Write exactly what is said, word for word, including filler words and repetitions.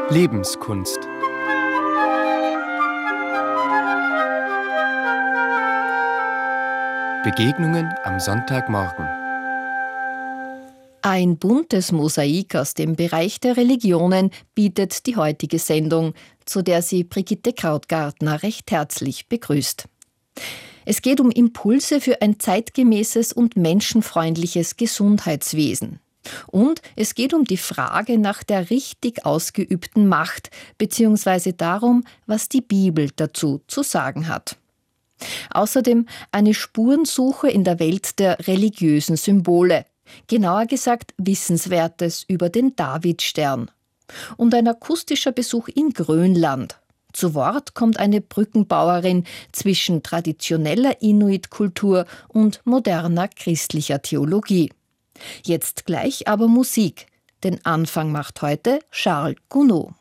Lebenskunst. Begegnungen am Sonntagmorgen. Ein buntes Mosaik aus dem Bereich der Religionen bietet die heutige Sendung, zu der sie Brigitte Krautgartner recht herzlich begrüßt. Es geht um Impulse für ein zeitgemäßes und menschenfreundliches Gesundheitswesen. Und es geht um die Frage nach der richtig ausgeübten Macht, beziehungsweise darum, was die Bibel dazu zu sagen hat. Außerdem eine Spurensuche in der Welt der religiösen Symbole. Genauer gesagt Wissenswertes über den Davidstern. Und ein akustischer Besuch in Grönland. Zu Wort kommt eine Brückenbauerin zwischen traditioneller Inuit-Kultur und moderner christlicher Theologie. Jetzt gleich aber Musik. Den Anfang macht heute Charles Gounod.